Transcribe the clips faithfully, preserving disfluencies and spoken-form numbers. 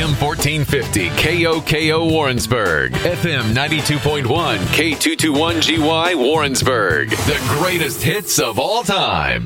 M fourteen fifty K O K O Warrensburg, F M ninety-two point one K two twenty-one G Y Warrensburg. The greatest hits of all time.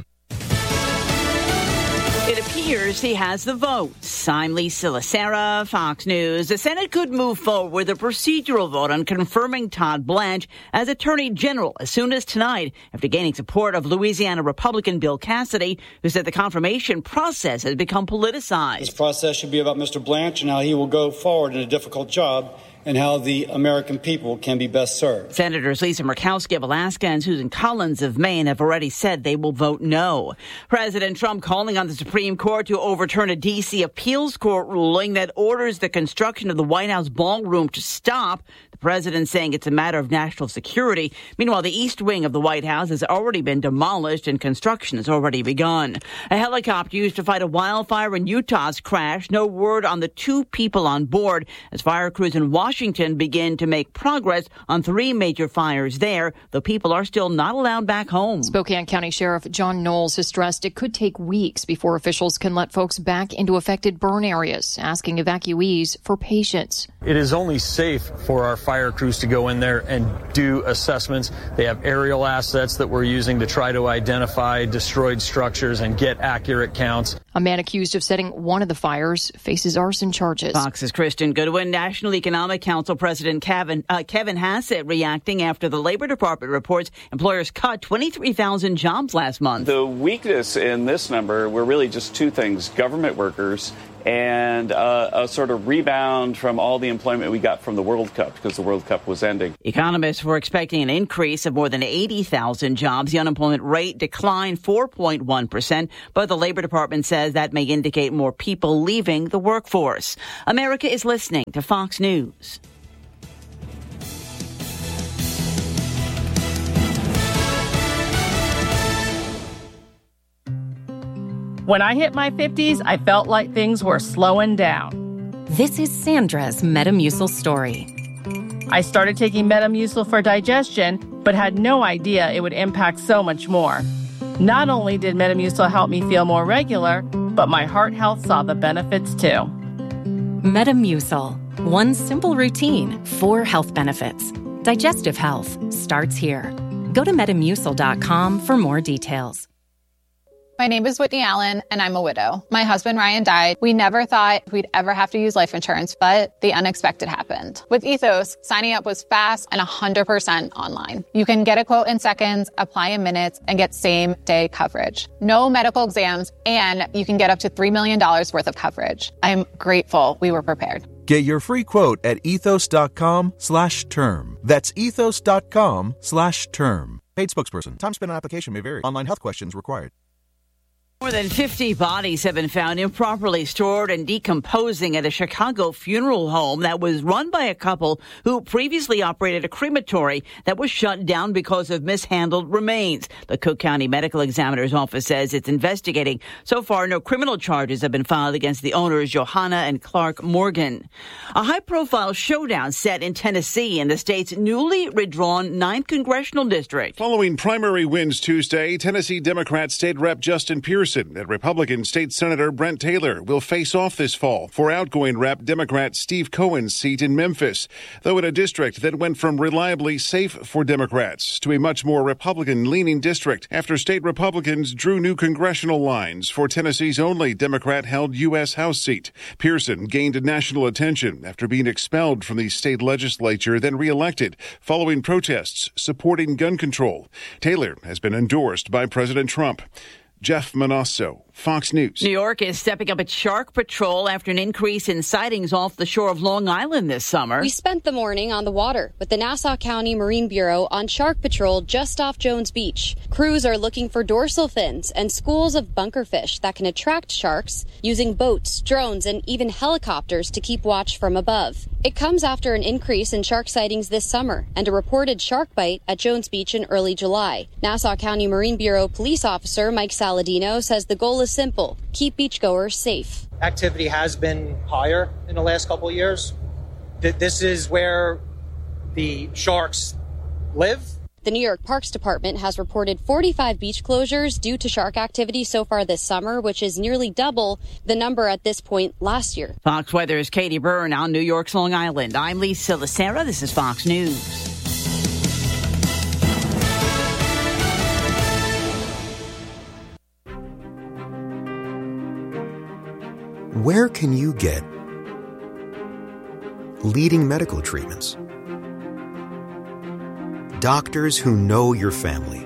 It appears he has the votes. I'm Lisa Lacera, Fox News. The Senate could move forward with a procedural vote on confirming Todd Blanche as Attorney General as soon as tonight, after gaining support of Louisiana Republican Bill Cassidy, who said the confirmation process has become politicized. This process should be about Mister Blanche and how he will go forward in a difficult job and how the American people can be best served. Senators Lisa Murkowski of Alaska and Susan Collins of Maine have already said they will vote no. President Trump calling on the Supreme Court to overturn a D C appeals court ruling that orders the construction of the White House ballroom to stop. The president saying it's a matter of national security. Meanwhile, the east wing of the White House has already been demolished and construction has already begun. A helicopter used to fight a wildfire in Utah has crashed. No word on the two people on board as fire crews in Washington begin to make progress on three major fires there, though people are still not allowed back home. Spokane County Sheriff John Knowles has stressed it could take weeks before officials can let folks back into affected burn areas, asking evacuees for patience. It is only safe for our fire crews to go in there and do assessments. They have aerial assets that we're using to try to identify destroyed structures and get accurate counts. A man accused of setting one of the fires faces arson charges. Fox's Kristen Goodwin. National Economic Council President Kevin, uh, Kevin Hassett reacting after the Labor Department reports employers cut twenty-three thousand jobs last month. The weakness in this number were really just two things: government workers and uh, a sort of rebound from all the employment we got from the World Cup because the World Cup was ending. Economists were expecting an increase of more than eighty thousand jobs. The unemployment rate declined four point one percent, but the Labor Department says that may indicate more people leaving the workforce. America is listening to Fox News. When I hit my fifties, I felt like things were slowing down. This is Sandra's Metamucil story. I started taking Metamucil for digestion, but had no idea it would impact so much more. Not only did Metamucil help me feel more regular, but my heart health saw the benefits too. Metamucil. One simple routine, four health benefits. Digestive health starts here. Go to metamucil dot com for more details. My name is Whitney Allen, and I'm a widow. My husband, Ryan, died. We never thought we'd ever have to use life insurance, but the unexpected happened. With Ethos, signing up was fast and one hundred percent online. You can get a quote in seconds, apply in minutes, and get same-day coverage. No medical exams, and you can get up to three million dollars worth of coverage. I'm grateful we were prepared. Get your free quote at ethos dot com slash term. That's ethos dot com slash term. Paid spokesperson. Time spent on application may vary. Online health questions required. More than fifty bodies have been found improperly stored and decomposing at a Chicago funeral home that was run by a couple who previously operated a crematory that was shut down because of mishandled remains. The Cook County Medical Examiner's Office says it's investigating. So far, no criminal charges have been filed against the owners, Johanna and Clark Morgan. A high-profile showdown set in Tennessee in the state's newly redrawn ninth Congressional District. Following primary wins Tuesday, Tennessee Democrat State Rep Justin Pearson and Republican State Senator Brent Taylor will face off this fall for outgoing Rep Democrat Steve Cohen's seat in Memphis, though in a district that went from reliably safe for Democrats to a much more Republican-leaning district after state Republicans drew new congressional lines for Tennessee's only Democrat-held U S House seat. Pearson gained national attention after being expelled from the state legislature, then reelected following protests supporting gun control. Taylor has been endorsed by President Trump. Jeff Manasso, Fox News. New York is stepping up its shark patrol after an increase in sightings off the shore of Long Island this summer. We spent the morning on the water with the Nassau County Marine Bureau on shark patrol just off Jones Beach. Crews are looking for dorsal fins and schools of bunkerfish that can attract sharks using boats, drones, and even helicopters to keep watch from above. It comes after an increase in shark sightings this summer and a reported shark bite at Jones Beach in early July. Nassau County Marine Bureau Police Officer Mike Saladino says the goal is simple: keep beachgoers safe. Activity has been higher in the last couple of years. This is where the sharks live. The New York Parks Department has reported forty-five beach closures due to shark activity so far this summer, which is nearly double the number at this point last year. Fox Weather's Katie Byrne on New York's Long Island. I'm Lisa Lacera. This is Fox News. Where can you get leading medical treatments? Doctors who know your family.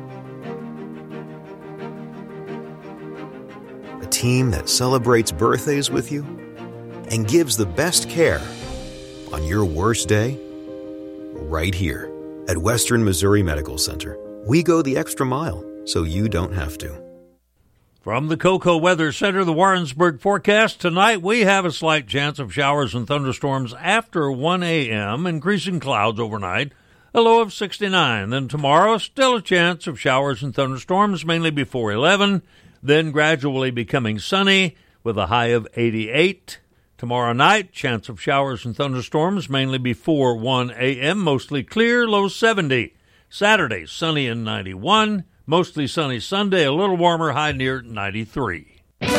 A team that celebrates birthdays with you and gives the best care on your worst day right here at Western Missouri Medical Center. We go the extra mile so you don't have to. From the Cocoa Weather Center, the Warrensburg forecast. Tonight we have a slight chance of showers and thunderstorms after one a.m., increasing clouds overnight, a low of sixty-nine. Then tomorrow, still a chance of showers and thunderstorms, mainly before eleven, then gradually becoming sunny with a high of eighty-eight. Tomorrow night, chance of showers and thunderstorms, mainly before one a.m., mostly clear, low seventy. Saturday, sunny and ninety-one. Mostly sunny Sunday, a little warmer, high near ninety-three.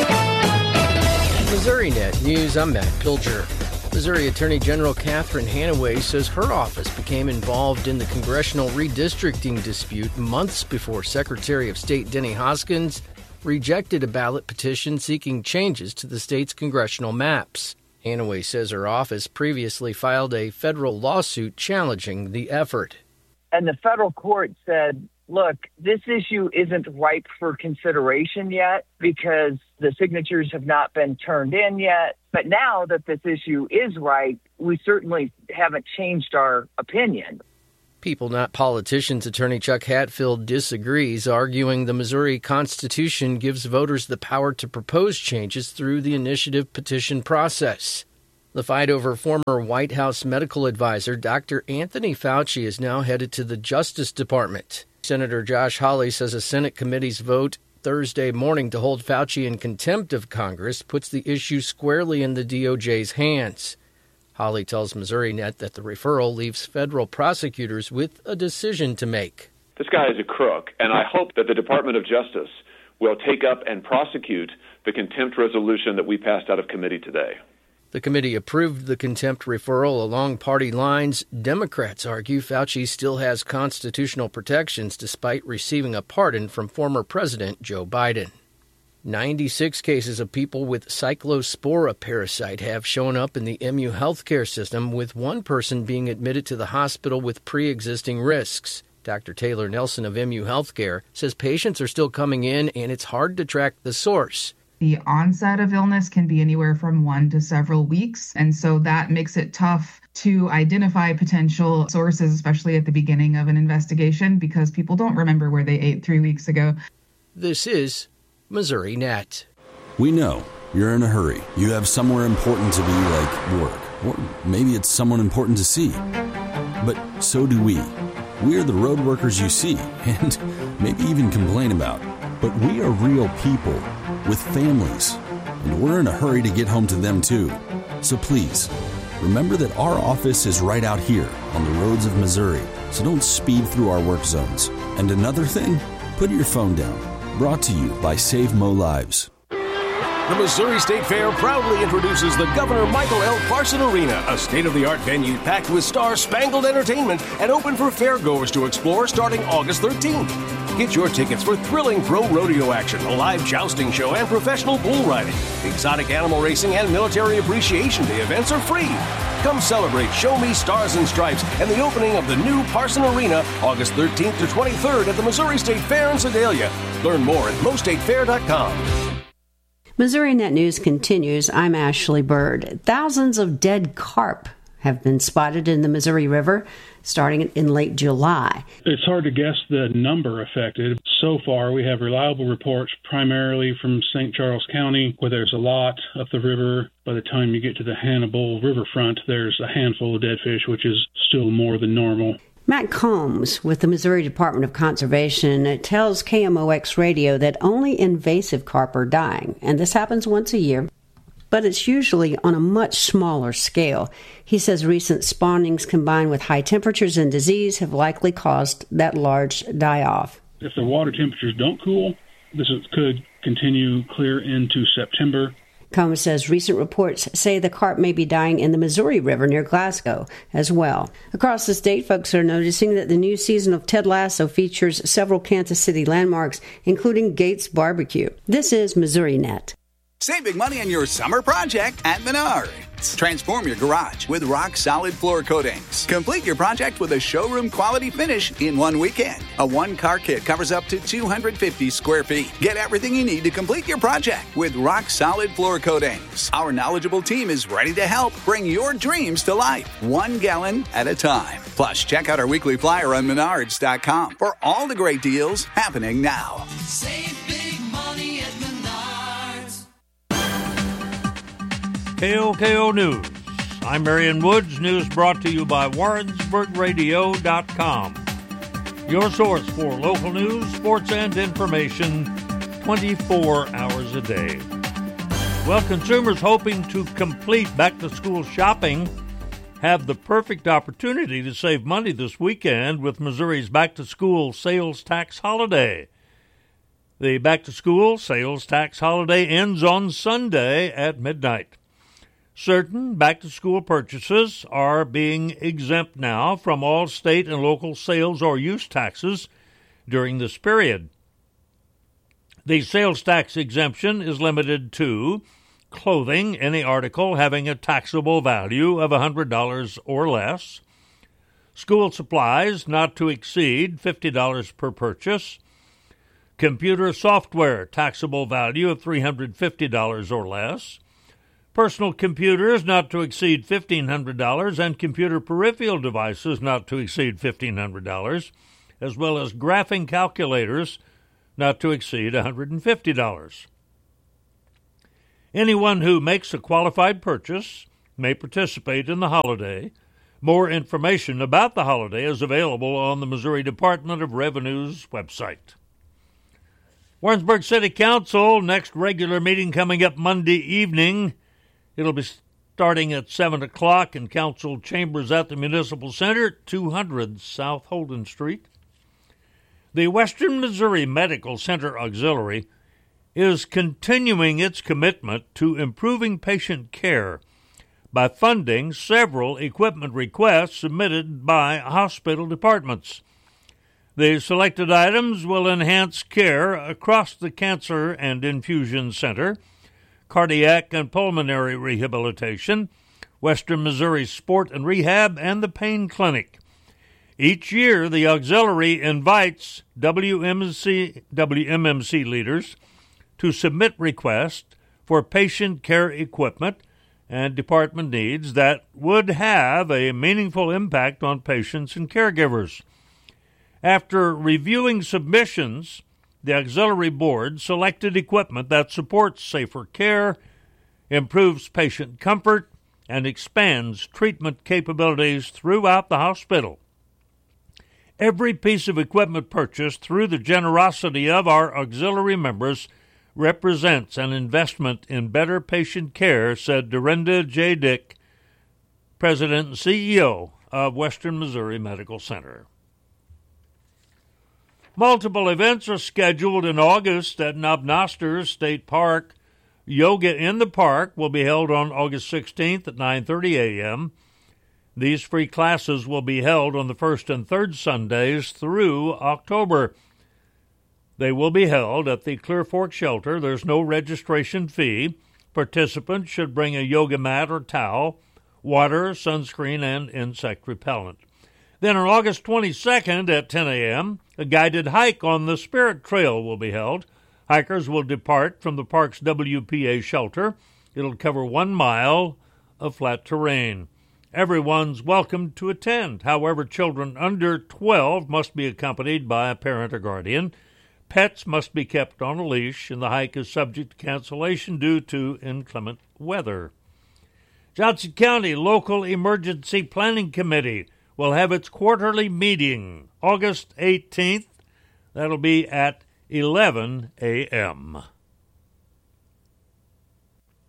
Missouri Net News, I'm Matt Pilger. Missouri Attorney General Catherine Hanaway says her office became involved in the congressional redistricting dispute months before Secretary of State Denny Hoskins rejected a ballot petition seeking changes to the state's congressional maps. Hanaway says her office previously filed a federal lawsuit challenging the effort. And the federal court said, look, this issue isn't ripe for consideration yet because the signatures have not been turned in yet. But now that this issue is ripe, we certainly haven't changed our opinion. People Not Politicians attorney Chuck Hatfield disagrees, arguing the Missouri Constitution gives voters the power to propose changes through the initiative petition process. The fight over former White House medical advisor Doctor Anthony Fauci is now headed to the Justice Department. Senator Josh Hawley says a Senate committee's vote Thursday morning to hold Fauci in contempt of Congress puts the issue squarely in the D O J's hands. Hawley tells Missouri Net that the referral leaves federal prosecutors with a decision to make. This guy is a crook, and I hope that the Department of Justice will take up and prosecute the contempt resolution that we passed out of committee today. The committee approved the contempt referral along party lines. Democrats argue Fauci still has constitutional protections despite receiving a pardon from former President Joe Biden. ninety-six cases of people with cyclospora parasite have shown up in the M U healthcare system, with one person being admitted to the hospital with pre-existing risks. Doctor Taylor Nelson of M U Healthcare says patients are still coming in and it's hard to track the source. The onset of illness can be anywhere from one to several weeks, and so that makes it tough to identify potential sources, especially at the beginning of an investigation, because people don't remember where they ate three weeks ago. This is Missouri Net. We know you're in a hurry. You have somewhere important to be, like work, or maybe it's someone important to see. But so do we. We are the road workers you see, and maybe even complain about. But we are real people with families, and we're in a hurry to get home to them too. So please, remember that our office is right out here on the roads of Missouri, so don't speed through our work zones. And another thing, put your phone down. Brought to you by Save Mo Lives. The Missouri State Fair proudly introduces the Governor Michael L. Parson Arena, a state-of-the-art venue packed with star-spangled entertainment and open for fairgoers to explore starting August thirteenth. Get your tickets for thrilling pro rodeo action, a live jousting show, and professional bull riding. Exotic animal racing and military appreciation day events are free. Come celebrate Show Me Stars and Stripes and the opening of the new Parson Arena August thirteenth to twenty-third at the Missouri State Fair in Sedalia. Learn more at mo state fair dot com. Missouri Net News continues. I'm Ashley Bird. Thousands of dead carp have been spotted in the Missouri River starting in late July. It's hard to guess the number affected. So far, we have reliable reports primarily from Saint Charles County, where there's a lot up the river. By the time you get to the Hannibal riverfront, there's a handful of dead fish, which is still more than normal. Matt Combs with the Missouri Department of Conservation tells K M O X Radio that only invasive carp are dying, and this happens once a year. but it's usually on a much smaller scale. He says recent spawnings combined with high temperatures and disease have likely caused that large die-off. If the water temperatures don't cool, this is, could continue clear into September. Combs says recent reports say the carp may be dying in the Missouri River near Glasgow as well. Across the state, folks are noticing that the new season of Ted Lasso features several Kansas City landmarks, including Gates Barbecue. This is Missouri Net. Save big money on your summer project at Menards. Transform your garage with rock-solid floor coatings. Complete your project with a showroom-quality finish in one weekend. A one-car kit covers up to two hundred fifty square feet. Get everything you need to complete your project with rock-solid floor coatings. Our knowledgeable team is ready to help bring your dreams to life, one gallon at a time. Plus, check out our weekly flyer on menards dot com for all the great deals happening now. Save big money at Menards. K O K O News. I'm Marion Woods. News brought to you by Warrensburg Radio dot com. Your source for local news, sports, and information twenty-four hours a day. Well, consumers hoping to complete back-to-school shopping have the perfect opportunity to save money this weekend with Missouri's back-to-school sales tax holiday. The back-to-school sales tax holiday ends on Sunday at midnight. Certain back-to-school purchases are being exempt now from all state and local sales or use taxes during this period. The sales tax exemption is limited to clothing, any article having a taxable value of one hundred dollars or less, school supplies not to exceed fifty dollars per purchase, computer software taxable value of three hundred fifty dollars or less, personal computers not to exceed fifteen hundred dollars, and computer peripheral devices not to exceed fifteen hundred dollars, as well as graphing calculators not to exceed one hundred fifty dollars. Anyone who makes a qualified purchase may participate in the holiday. More information about the holiday is available on the Missouri Department of Revenue's website. Warrensburg City Council, next regular meeting coming up Monday evening. It'll be starting at seven o'clock in council chambers at the Municipal Center, two hundred South Holden Street. The Western Missouri Medical Center Auxiliary is continuing its commitment to improving patient care by funding several equipment requests submitted by hospital departments. The selected items will enhance care across the Cancer and Infusion Center, cardiac and pulmonary rehabilitation, Western Missouri Sport and Rehab, and the Pain Clinic. Each year, the auxiliary invites W M C, W M M C leaders to submit requests for patient care equipment and department needs that would have a meaningful impact on patients and caregivers. After reviewing submissions, the Auxiliary Board selected equipment that supports safer care, improves patient comfort, and expands treatment capabilities throughout the hospital. Every piece of equipment purchased through the generosity of our auxiliary members represents an investment in better patient care, said Dorinda J. Dick, President and C E O of Western Missouri Medical Center. Multiple events are scheduled in August at Knob-Noster State Park. Yoga in the Park will be held on August sixteenth at nine thirty a.m. These free classes will be held on the first and third Sundays through October. They will be held at the Clear Fork Shelter. There's no registration fee. Participants should bring a yoga mat or towel, water, sunscreen, and insect repellent. Then on August twenty-second at ten a.m., a guided hike on the Spirit Trail will be held. Hikers will depart from the park's W P A shelter. It'll cover one mile of flat terrain. Everyone's welcome to attend. However, children under twelve must be accompanied by a parent or guardian. Pets must be kept on a leash, and the hike is subject to cancellation due to inclement weather. Johnson County Local Emergency Planning Committee will have its quarterly meeting August eighteenth. That'll be at eleven a.m.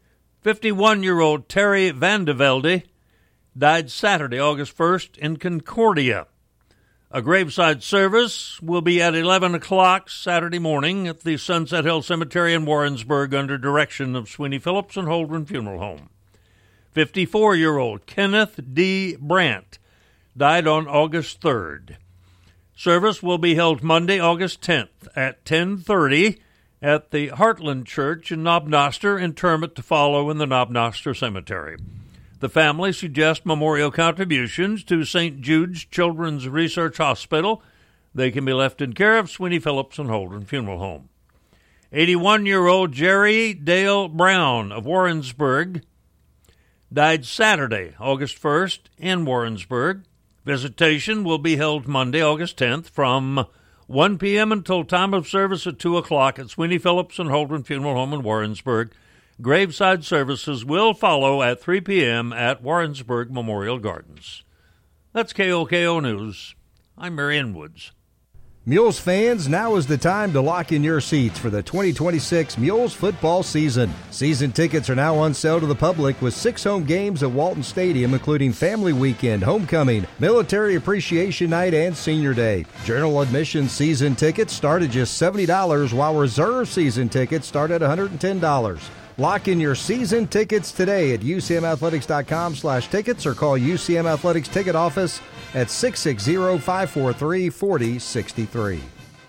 fifty-one-year-old Terry Vandevelde died Saturday, August first, in Concordia. A graveside service will be at eleven o'clock Saturday morning at the Sunset Hill Cemetery in Warrensburg under direction of Sweeney Phillips and Holdren Funeral Home. fifty-four-year-old Kenneth D. Brandt died on August third. Service will be held Monday, August tenth at ten thirty at the Heartland Church in Knobnoster, interment to follow in the Knobnoster Cemetery. The family suggests memorial contributions to Saint Jude's Children's Research Hospital. They can be left in care of Sweeney Phillips and Holdren Funeral Home. eighty-one-year-old Jerry Dale Brown of Warrensburg died Saturday, August first, in Warrensburg. Visitation will be held Monday, August tenth, from one p.m. until time of service at two o'clock at Sweeney Phillips and Holdren Funeral Home in Warrensburg. Graveside services will follow at three p.m. at Warrensburg Memorial Gardens. That's K O K O News. I'm Marion Woods. Mules fans, now is the time to lock in your seats for the twenty twenty-six Mules football season. Season tickets are now on sale to the public with six home games at Walton Stadium, including Family Weekend, Homecoming, Military Appreciation Night, and Senior Day. General admission season tickets start at just seventy dollars, while reserve season tickets start at one hundred ten dollars. Lock in your season tickets today at U C M athletics dot com slash tickets or call U C M Athletics Ticket Office at six six zero, five four three, four zero six three.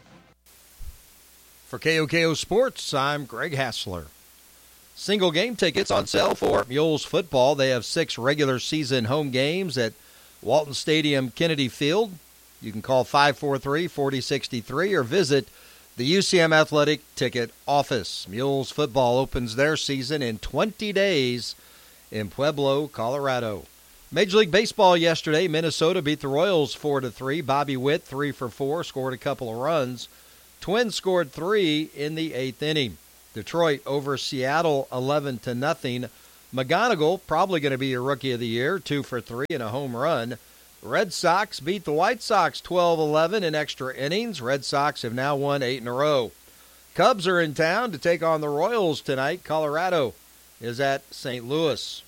For K O K O Sports, I'm Greg Hassler. Single game tickets on sale for Mules football. They have six regular season home games at Walton Stadium, Kennedy Field. You can call five four three, four zero six three or visit the U C M Athletic Ticket Office. Mules football opens their season in twenty days in Pueblo, Colorado. Major League Baseball yesterday, Minnesota beat the Royals four to three. Bobby Witt, three for four, scored a couple of runs. Twins scored three in the eighth inning. Detroit over Seattle, eleven to nothing. McGonigal, probably going to be your Rookie of the Year, two for three and a home run. Red Sox beat the White Sox twelve eleven in extra innings. Red Sox have now won eight in a row. Cubs are in town to take on the Royals tonight. Colorado is at Saint Louis.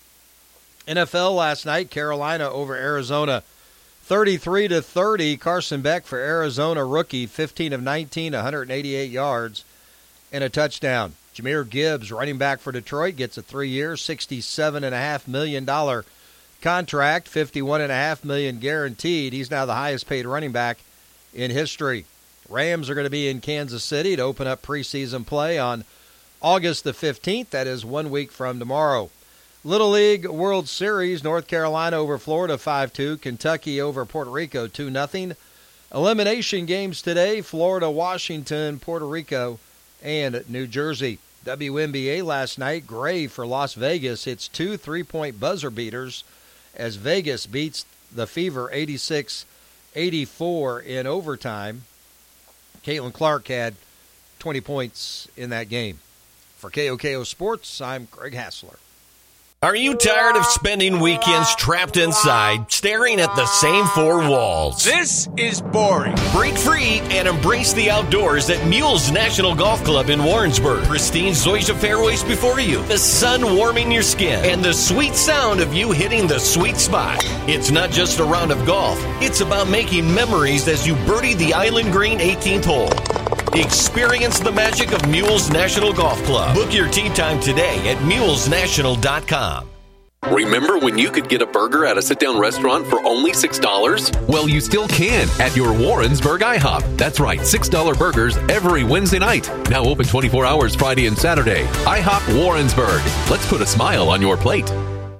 N F L last night, Carolina over Arizona, thirty-three to thirty. Carson Beck for Arizona, rookie, fifteen of nineteen, one hundred eighty-eight yards and a touchdown. Jahmyr Gibbs, running back for Detroit, gets a three-year, sixty-seven point five million dollars contract, fifty-one point five million dollars guaranteed. He's now the highest-paid running back in history. Rams are going to be in Kansas City to open up preseason play on August the fifteenth. That is one week from tomorrow. Little League World Series, North Carolina over Florida five two, Kentucky over Puerto Rico two nothing. Elimination games today, Florida, Washington, Puerto Rico, and New Jersey. W N B A last night, Gray for Las Vegas hits two three-point buzzer beaters as Vegas beats the Fever eighty-six eighty-four in overtime. Caitlin Clark had twenty points in that game. For K O K O Sports, I'm Greg Hassler. Are you tired of spending weekends trapped inside, staring at the same four walls? This is boring. Break free and embrace the outdoors at Mules National Golf Club in Warrensburg. Pristine zoysia fairways before you, the sun warming your skin, and the sweet sound of you hitting the sweet spot. It's not just a round of golf. It's about making memories as you birdie the Island Green eighteenth hole. Experience the magic of Mules National Golf Club. Book your tee time today at mules national dot com. Remember when you could get a burger at a sit-down restaurant for only six dollars? Well, you still can at your Warrensburg IHOP. That's right, six dollar burgers every Wednesday night. Now open twenty-four hours Friday and Saturday. IHOP Warrensburg. Let's put a smile on your plate.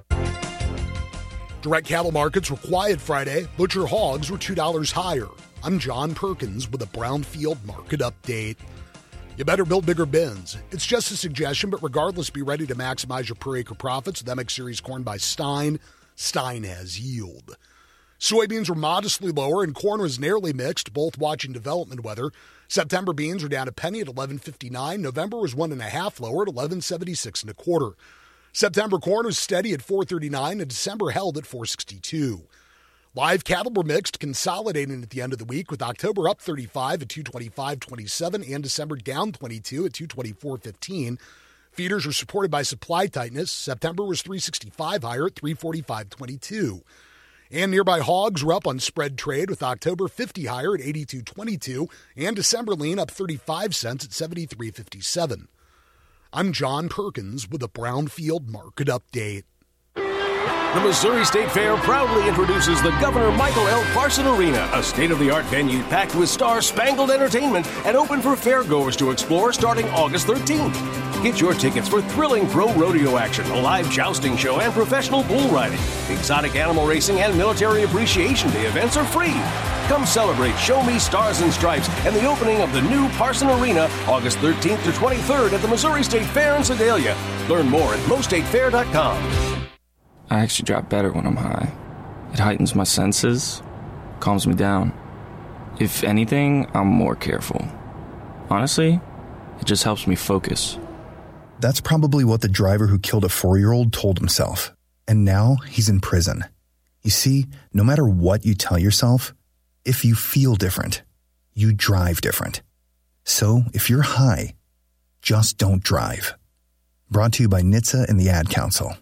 Direct cattle markets were quiet Friday. Butcher hogs were two dollars higher. I'm John Perkins with a Brownfield Market Update. You better build bigger bins. It's just a suggestion, but regardless, be ready to maximize your per acre profits with M X Series corn by Stein. Stein has yield. Soybeans were modestly lower and corn was nearly mixed, both watching development weather. September beans were down a penny at eleven fifty-nine. November was one and a half lower at eleven seventy-six and a quarter. September corn was steady at four thirty-nine and December held at four sixty-two. Live cattle were mixed, consolidating at the end of the week, with October up thirty-five at two twenty-five twenty-seven and December down twenty-two at two twenty-four fifteen. Feeders are supported by supply tightness. September was three sixty-five higher at three forty-five twenty-two. And nearby hogs were up on spread trade with October fifty higher at eighty-two twenty-two and December lean up thirty-five cents at seventy-three fifty-seven. I'm John Perkins with a Brownfield Market Update. The Missouri State Fair proudly introduces the Governor Michael L. Parson Arena, a state-of-the-art venue packed with star-spangled entertainment and open for fairgoers to explore starting August thirteenth. Get your tickets for thrilling pro rodeo action, a live jousting show, and professional bull riding. Exotic animal racing and military appreciation day events are free. Come celebrate Show Me Stars and Stripes and the opening of the new Parson Arena August thirteenth to twenty-third at the Missouri State Fair in Sedalia. Learn more at mo state fair dot com. I actually drop better when I'm high. It heightens my senses, calms me down. If anything, I'm more careful. Honestly, it just helps me focus. That's probably what the driver who killed a four-year-old told himself. And now he's in prison. You see, no matter what you tell yourself, if you feel different, you drive different. So if you're high, just don't drive. Brought to you by N H T S A and the Ad Council.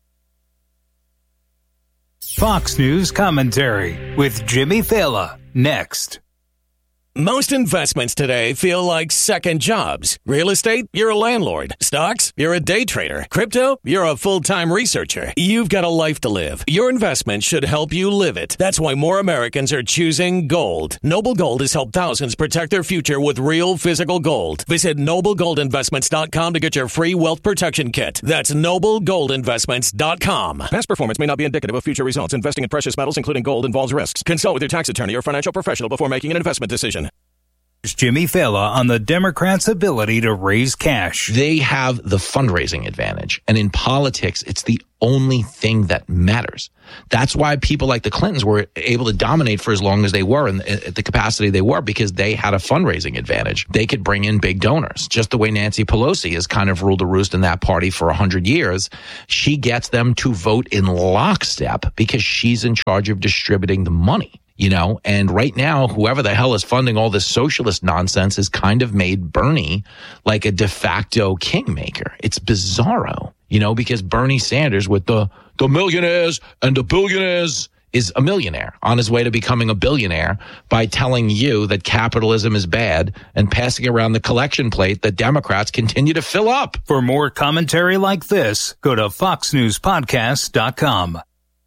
Fox News Commentary with Jimmy Fallon, next. Most investments today feel like second jobs. Real estate, you're a landlord. Stocks, you're a day trader. Crypto, you're a full-time researcher. You've got a life to live. Your investment should help you live it. That's why more Americans are choosing gold. Noble Gold has helped thousands protect their future with real physical gold. Visit noble gold investments dot com to get your free wealth protection kit. That's noble gold investments dot com. Past performance may not be indicative of future results. Investing in precious metals, including gold, involves risks. Consult with your tax attorney or financial professional before making an investment decision. Jimmy Fallon on the Democrats' ability to raise cash. They have the fundraising advantage. And in politics, it's the only thing that matters. That's why people like the Clintons were able to dominate for as long as they were and at the capacity they were, because they had a fundraising advantage. They could bring in big donors, just the way Nancy Pelosi has kind of ruled the roost in that party for a hundred years. She gets them to vote in lockstep because she's in charge of distributing the money. You know, and right now, whoever the hell is funding all this socialist nonsense has kind of made Bernie like a de facto kingmaker. It's bizarro, you know, because Bernie Sanders with the, the millionaires and the billionaires is a millionaire on his way to becoming a billionaire by telling you that capitalism is bad and passing around the collection plate that Democrats continue to fill up. For more commentary like this, go to fox news podcast dot com.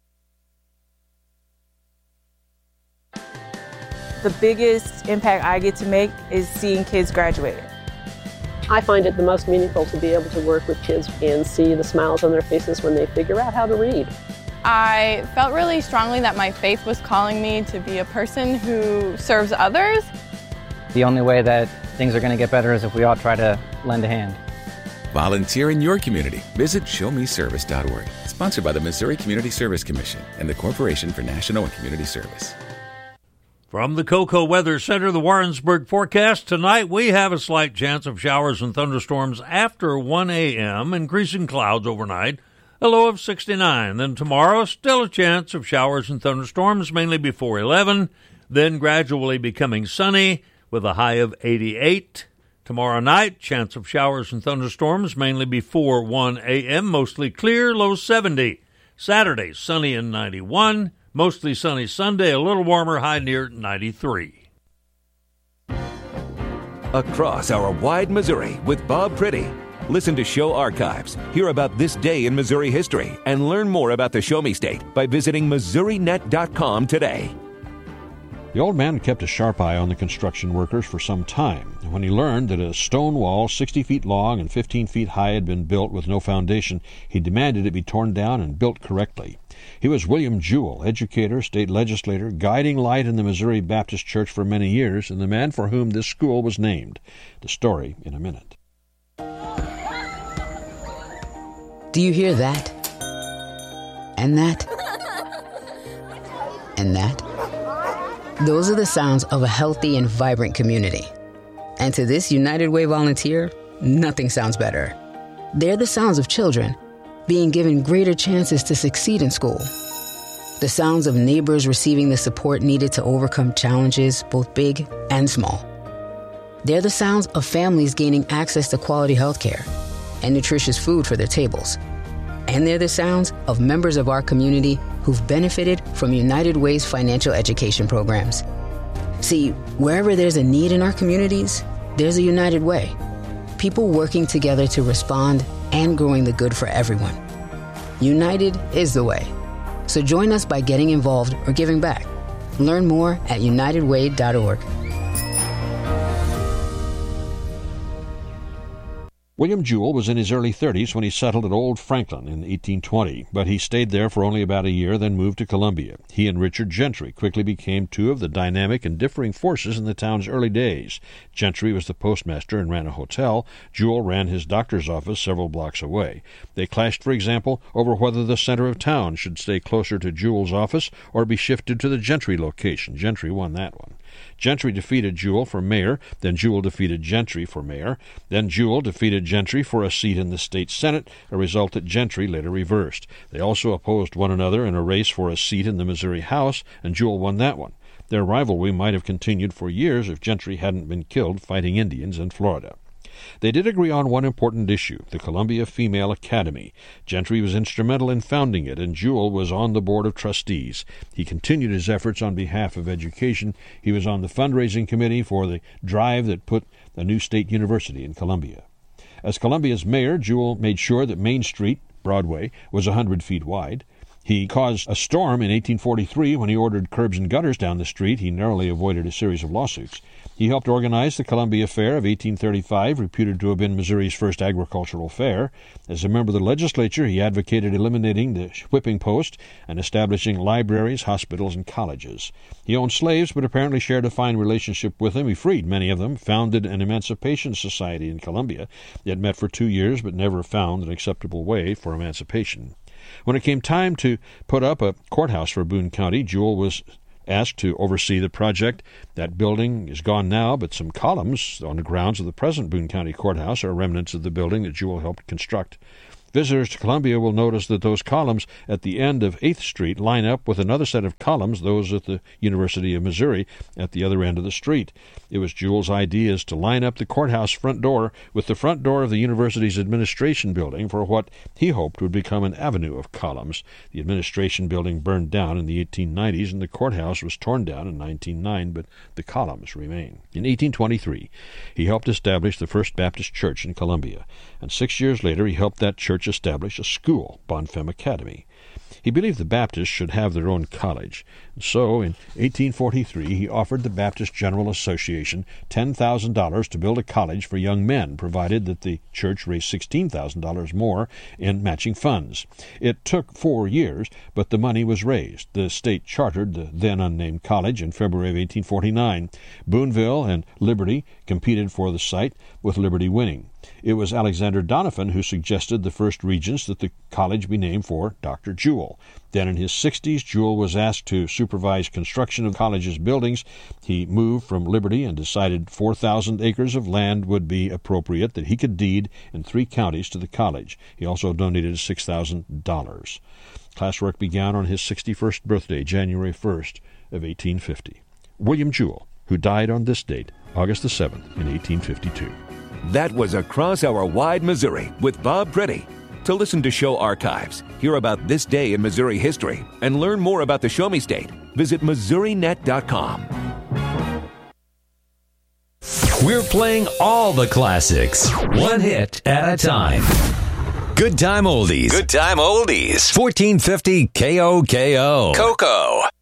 The biggest impact I get to make is seeing kids graduate. I find it the most meaningful to be able to work with kids and see the smiles on their faces when they figure out how to read. I felt really strongly that my faith was calling me to be a person who serves others. The only way that things are going to get better is if we all try to lend a hand. Volunteer in your community. Visit show me service dot org. Sponsored by the Missouri Community Service Commission and the Corporation for National and Community Service. From the Cocoa Weather Center, the Warrensburg forecast. Tonight, we have a slight chance of showers and thunderstorms after one a.m., increasing clouds overnight, a low of sixty-nine. Then tomorrow, still a chance of showers and thunderstorms, mainly before eleven, then gradually becoming sunny with a high of eighty-eight. Tomorrow night, chance of showers and thunderstorms, mainly before one a.m., mostly clear, low seventy. Saturday, sunny and ninety-one. Mostly sunny Sunday, a little warmer, high near ninety-three. Across our wide Missouri with Bob Priddy. Listen to show archives, hear about this day in Missouri history, and learn more about the Show Me State by visiting missouri net dot com today. The old man kept a sharp eye on the construction workers for some time. When he learned that a stone wall sixty feet long and fifteen feet high had been built with no foundation, he demanded it be torn down and built correctly. He was William Jewell, educator, state legislator, guiding light in the Missouri Baptist Church for many years, and the man for whom this school was named. The story in a minute. Do you hear that? And that? And that? Those are the sounds of a healthy and vibrant community. And to this United Way volunteer, nothing sounds better. They're the sounds of children being given greater chances to succeed in school. The sounds of neighbors receiving the support needed to overcome challenges, both big and small. They're the sounds of families gaining access to quality health care and nutritious food for their tables. And they're the sounds of members of our community who've benefited from United Way's financial education programs. See, wherever there's a need in our communities, there's a United Way. People working together to respond and growing the good for everyone. United is the way. So join us by getting involved or giving back. Learn more at united way dot org. William Jewell was in his early thirties when he settled at Old Franklin in eighteen twenty, but he stayed there for only about a year, then moved to Columbia. He and Richard Gentry quickly became two of the dynamic and differing forces in the town's early days. Gentry was the postmaster and ran a hotel. Jewell ran his doctor's office several blocks away. They clashed, for example, over whether the center of town should stay closer to Jewell's office or be shifted to the Gentry location. Gentry won that one. Gentry defeated Jewell for mayor, then Jewell defeated Gentry for mayor, then Jewell defeated Gentry for a seat in the state Senate, a result that Gentry later reversed. They also opposed one another in a race for a seat in the Missouri House, and Jewell won that one. Their rivalry might have continued for years if Gentry hadn't been killed fighting Indians in Florida. They did agree on one important issue, the Columbia Female Academy. Gentry was instrumental in founding it, and Jewell was on the board of trustees. He continued his efforts on behalf of education. He was on the fundraising committee for the drive that put a new state university in Columbia. As Columbia's mayor, Jewell made sure that Main Street, Broadway, was one hundred feet wide. He caused a storm in eighteen forty-three when he ordered curbs and gutters down the street. He narrowly avoided a series of lawsuits. He helped organize the Columbia Fair of eighteen thirty-five, reputed to have been Missouri's first agricultural fair. As a member of the legislature, he advocated eliminating the whipping post and establishing libraries, hospitals, and colleges. He owned slaves, but apparently shared a fine relationship with them. He freed many of them, founded an emancipation society in Columbia. It met for two years, but never found an acceptable way for emancipation. When it came time to put up a courthouse for Boone County, Jewell was asked to oversee the project. That building is gone now, but some columns on the grounds of the present Boone County Courthouse are remnants of the building that Jewell helped construct. Visitors to Columbia will notice that those columns at the end of eighth Street line up with another set of columns, those at the University of Missouri, at the other end of the street. It was Jewell's idea to line up the courthouse front door with the front door of the university's administration building for what he hoped would become an avenue of columns. The administration building burned down in the eighteen nineties, and the courthouse was torn down in nineteen oh nine, but the columns remain. In eighteen twenty-three, he helped establish the First Baptist Church in Columbia, and six years later he helped that church establish a school, Bonfim Academy. He believed the Baptists should have their own college. So, in eighteen forty-three, he offered the Baptist General Association ten thousand dollars to build a college for young men, provided that the church raised sixteen thousand dollars more in matching funds. It took four years, but the money was raised. The state chartered the then unnamed college in February of eighteen forty-nine. Boonville and Liberty competed for the site, with Liberty winning. It was Alexander Donovan who suggested the first regents that the college be named for Doctor Jewell. Then in his sixties, Jewell was asked to supervise construction of the college's buildings. He moved from Liberty and decided four thousand acres of land would be appropriate that he could deed in three counties to the college. He also donated six thousand dollars. Classwork began on his sixty-first birthday, January first of eighteen fifty. William Jewell, who died on this date, August the seventh, in eighteen fifty-two. That was Across Our Wide Missouri with Bob Pretty. To listen to show archives, hear about this day in Missouri history, and learn more about the Show Me State, visit Missouri Net dot com. We're playing all the classics, one hit at a time. Good Time Oldies. Good Time Oldies. fourteen fifty K O K O. Cocoa.